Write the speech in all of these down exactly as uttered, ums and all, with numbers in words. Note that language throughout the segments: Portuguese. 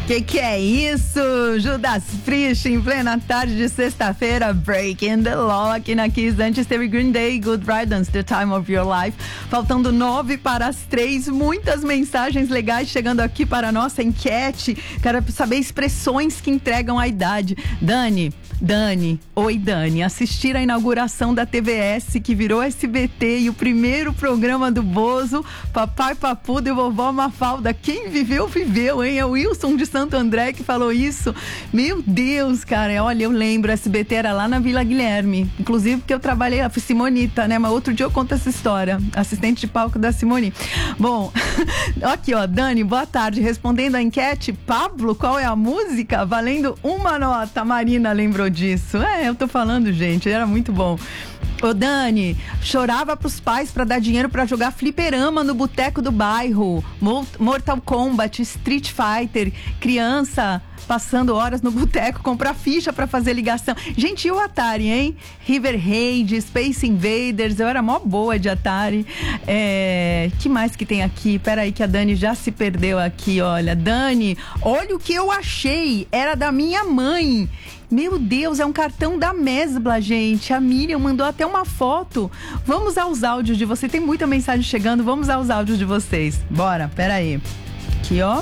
Que que é isso? Judas Priest em plena tarde de sexta-feira, Breaking the Law aqui na Kiss. Antes teve Green Day, Good Riddance, The Time of Your Life. Faltando nove para as três, muitas mensagens legais chegando aqui para a nossa enquete. Quero saber expressões que entregam a idade. Dani, Dani, oi Dani, assistir a inauguração da T V S, que virou S B T, e o primeiro programa do Bozo, Papai Papudo e Vovó Mafalda. Quem viveu, viveu, hein? É o Wilson de Santo André que falou isso. Meu Deus, cara, olha, eu lembro, S B T era lá na Vila Guilherme, inclusive porque eu trabalhei, a Simonita, né? Mas outro dia eu conto essa história, assistente de palco da Simone. Bom, aqui ó, Dani, boa tarde, respondendo a enquete, Pablo, qual é a música? Valendo uma nota, Marina lembrou disso. É, eu tô falando, gente, era muito bom. Ô Dani, chorava pros pais pra dar dinheiro pra jogar fliperama no boteco do bairro, Mortal Kombat, Street Fighter, criança passando horas no boteco, comprar ficha pra fazer ligação. Gente, e o Atari, hein? River Raid, Space Invaders, eu era mó boa de Atari. É... que mais que tem aqui? Peraí que a Dani já se perdeu aqui, olha. Dani, olha o que eu achei, era da minha mãe. Meu Deus, é um cartão da Mesbla, gente. A Miriam mandou até uma foto. Vamos aos áudios de vocês. Tem muita mensagem chegando. Vamos aos áudios de vocês. Bora, peraí. Aqui, ó.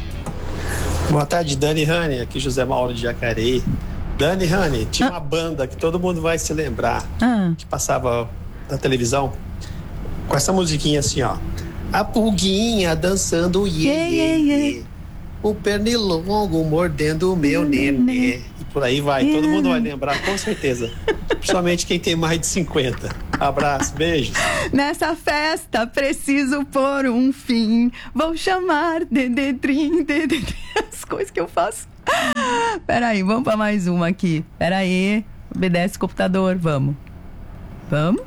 Boa tarde, Dani Rani. Aqui José Mauro de Jacareí. Dani Rani, tinha ah. uma banda que todo mundo vai se lembrar, ah. que passava na televisão com essa musiquinha assim, ó. A pulguinha dançando o iê, yeah, yeah, yeah. O pernilongo mordendo o meu nenê. E por aí vai, yeah. Todo mundo vai lembrar, com certeza. Principalmente quem tem mais de cinquenta. Abraço, beijos. Nessa festa preciso pôr um fim. Vou chamar Dededrim, Dededrim. As coisas que eu faço. Peraí, vamos pra mais uma aqui. Peraí, obedece o computador, vamos. Vamos?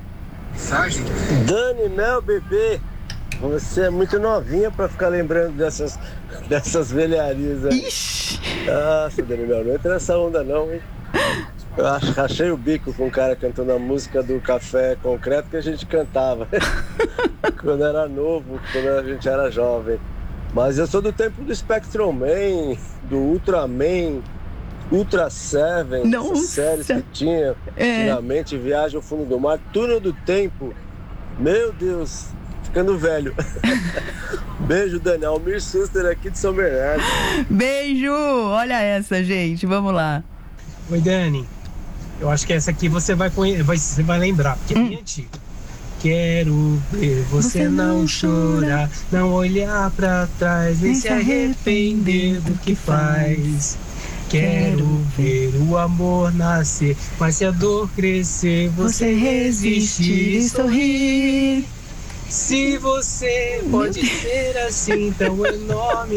Dani, meu bebê, você é muito novinha pra ficar lembrando dessas, dessas velharias aí. Ixi. Nossa, Dani, meu, não entra nessa onda não, hein? Eu achei o bico com o cara cantando a música do Café Concreto que a gente cantava quando era novo, quando a gente era jovem. Mas eu sou do tempo do Spectrum Man, do Ultraman, Ultra Seven, Nossa. Essas séries que tinha é. antigamente, Viagem ao Fundo do Mar, Túnel do Tempo. Meu Deus, ficando velho. Beijo, Dani. Almir Suster aqui de São Bernardo. Beijo! Olha essa, gente. Vamos lá. Oi, Dani. Eu acho que essa aqui você vai, conhe... vai... Você vai lembrar, porque hum. é bem antigo. Quero ver você, você não chorar, não olhar pra trás, nem se arrepender do que faz. Quero ver o amor nascer, mas se a dor crescer, você resistir e sorrir. Se você pode ser assim tão enorme.